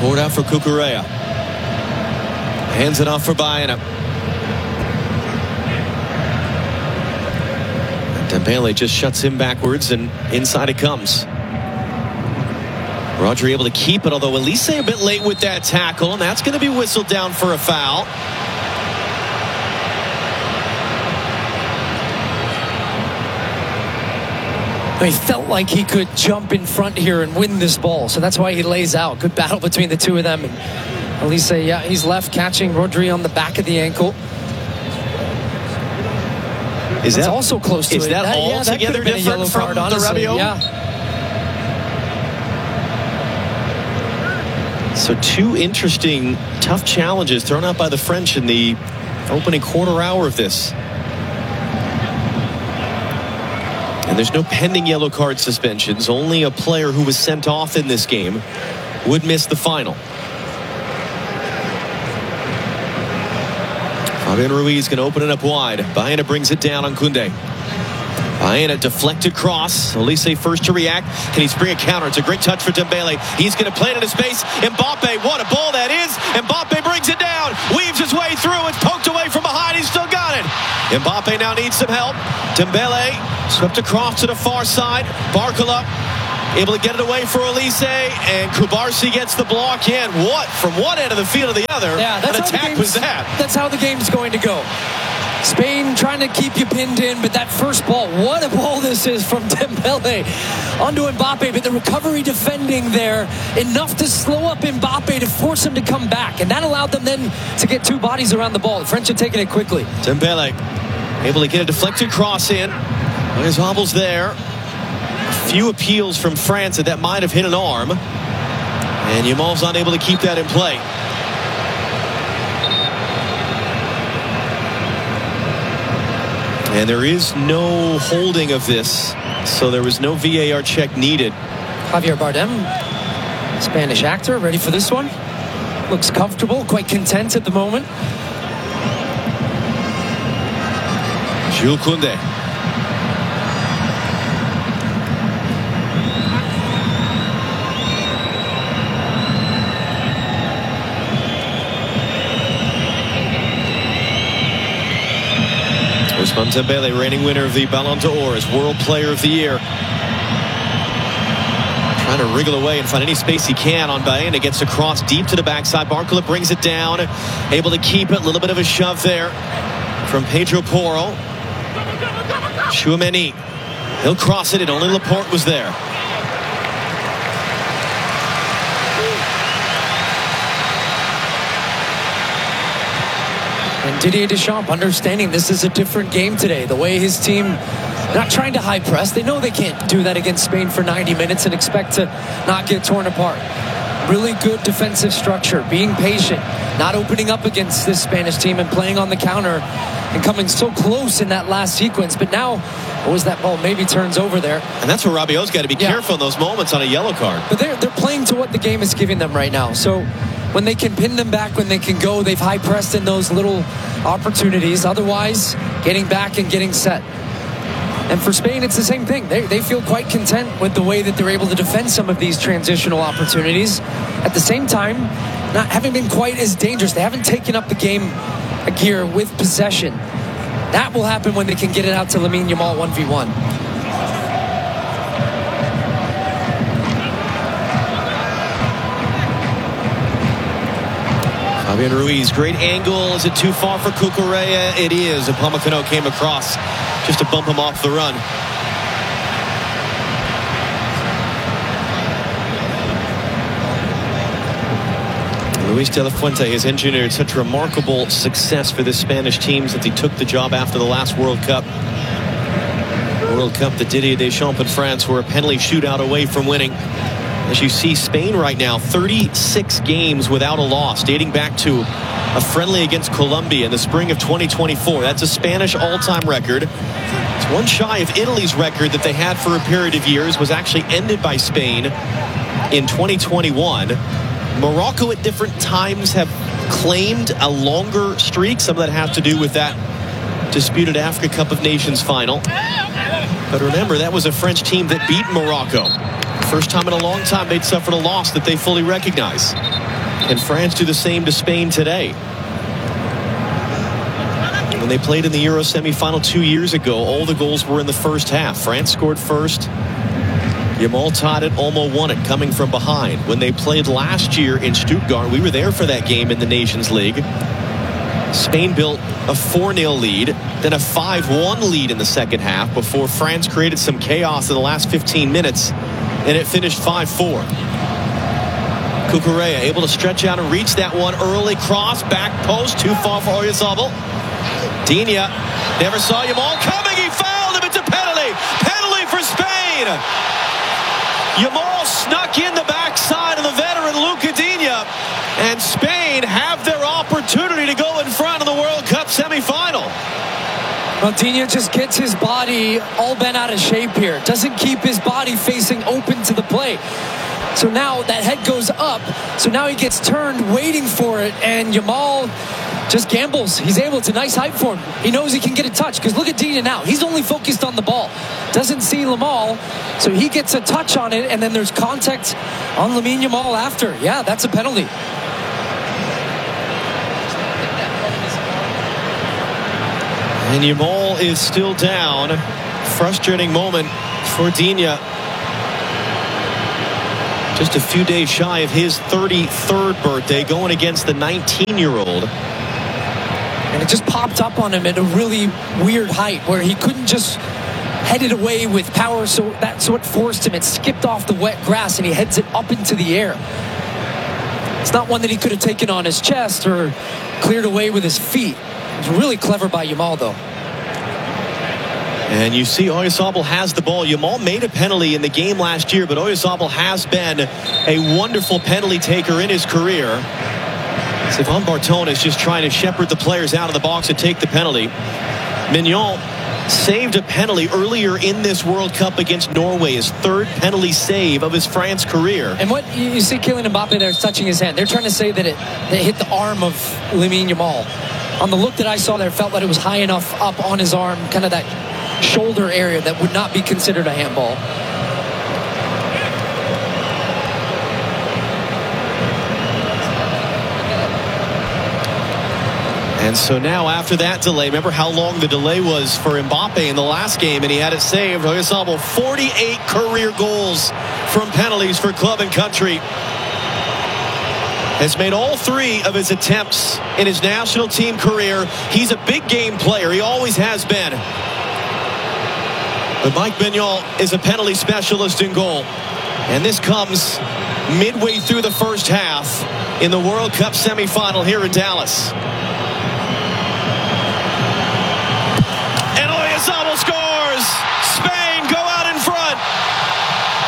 Poured out for Cucurella. Hands it off for Baena. Dembele just shuts him backwards, and inside it comes. Rodri able to keep it, although Elise a bit late with that tackle, and that's going to be whistled down for a foul. He felt like he could jump in front here and win this ball, so that's why he lays out. Good battle between the two of them. And Elise, yeah, he's left catching Rodri on the back of the ankle. Is that also close to it? Is that altogether different from the Rabiot? Yeah. So two interesting, tough challenges thrown out by the French in the opening quarter hour of this. And there's no pending yellow card suspensions. Only a player who was sent off in this game would miss the final. Fabian Ruiz going to open it up wide. Baena brings it down on Koundé. Baena deflected cross. Elise first to react. Can he spring a counter? It's a great touch for Dembele. He's going to play it into space. Mbappe, what a ball that is. Mbappe brings it down. Weaves his way through. It's poked away from behind. He's still got it. Mbappe now needs some help. Dembele swept across to the far side. Barcola able to get it away for Elise, and Kubarsi gets the block in. What? From one end of the field to the other. Yeah, an attack was that. That's how the game's going to go. Spain trying to keep you pinned in, but that first ball, what a ball this is from Dembele onto Mbappe, but the recovery defending there, enough to slow up Mbappe to force him to come back, and that allowed them then to get two bodies around the ball. The French are taking it quickly. Dembele able to get a deflected cross in. There's hobbles there. A few appeals from France that might have hit an arm, and Yamal's unable to keep that in play. And there is no holding of this, so there was no VAR check needed. Javier Bardem, Spanish actor, ready for this one. Looks comfortable, quite content at the moment. Jules Koundé. Ousmane Dembele, reigning winner of the Ballon d'Or, as World Player of the Year. Trying to wriggle away and find any space he can on Baena. Gets across deep to the backside. Barcola brings it down. Able to keep it. A little bit of a shove there from Pedro Porro. Tchouaméni. He'll cross it, and only Laporte was there. And Didier Deschamps understanding this is a different game today. The way his team not trying to high press. They know they can't do that against Spain for 90 minutes and expect to not get torn apart. Really good defensive structure, being patient, not opening up against this Spanish team and playing on the counter and coming so close in that last sequence. But now, that ball maybe turns over there. And that's where Rabiot's got to be careful in those moments on a yellow card. But they're playing to what the game is giving them right now. So when they can pin them back, when they can go, they've high pressed in those little opportunities. Otherwise, getting back and getting set. And for Spain, it's the same thing. They feel quite content with the way that they're able to defend some of these transitional opportunities. At the same time, not having been quite as dangerous. They haven't taken up the game a gear with possession. That will happen when they can get it out to Lamine Yamal 1v1. Fabian Ruiz, great angle. Is it too far for Cucurella? It is. Upamecano came across just to bump him off the run. Luis de la Fuente has engineered such remarkable success for this Spanish team since he took the job after the last World Cup. World Cup that Didier Deschamps and France were a penalty shootout away from winning. As you see, Spain right now, 36 games without a loss, dating back to a friendly against Colombia in the spring of 2024. That's a Spanish all-time record. It's one shy of Italy's record that they had for a period of years, was actually ended by Spain in 2021. Morocco at different times have claimed a longer streak. Some of that has to do with that disputed Africa Cup of Nations final. But remember, that was a French team that beat Morocco. First time in a long time they'd suffered a loss that they fully recognize. And France do the same to Spain today. When they played in the Euro semifinal 2 years ago, all the goals were in the first half. France scored first. Yamal tied it, Olmo won it, coming from behind. When they played last year in Stuttgart, we were there for that game in the Nations League. Spain built a 4-0 lead, then a 5-1 lead in the second half before France created some chaos in the last 15 minutes, and it finished 5-4. Cucurella able to stretch out and reach that one early. Cross, back post, too far for Oyarzabal. Digne never saw Yamal coming. He fouled him. It's a penalty. Penalty for Spain. Yamal snuck in the backside of the veteran Luca Digne, and Spain have their opportunity to go in front of the World Cup semifinal. Well, Digne just gets his body all bent out of shape here. Doesn't keep his body facing open to the play. So now that head goes up. So now he gets turned, waiting for it, and Yamal just gambles. He's able to. Nice height for him. He knows he can get a touch, because look at Digne now. He's only focused on the ball. Doesn't see Yamal, so he gets a touch on it, and then there's contact on Lamine Yamal after. Yeah, that's a penalty. And Yamal is still down. Frustrating moment for Digne. Just a few days shy of his 33rd birthday, going against the 19-year-old. And it just popped up on him at a really weird height where he couldn't just head it away with power, so that's what forced him. It skipped off the wet grass and he heads it up into the air. It's not one that he could have taken on his chest or cleared away with his feet. It was really clever by Yamal, though. And you see Oyarzabal has the ball. Yamal made a penalty in the game last year, but Oyarzabal has been a wonderful penalty taker in his career. Stéphane Barton is just trying to shepherd the players out of the box and take the penalty. Mignon saved a penalty earlier in this World Cup against Norway, his third penalty save of his France career. And what you see, Kylian Mbappe there is touching his hand. They're trying to say that it hit the arm of Lamine Yamal. On the look that I saw there, it felt like it was high enough up on his arm, kind of that shoulder area that would not be considered a handball. And so now after that delay, remember how long the delay was for Mbappe in the last game, and he had it saved. Oyarzabal, 48 career goals from penalties for club and country. Has made all three of his attempts in his national team career. He's a big game player. He always has been. But Mike Mignon is a penalty specialist in goal. And this comes midway through the first half in the World Cup semifinal here in Dallas.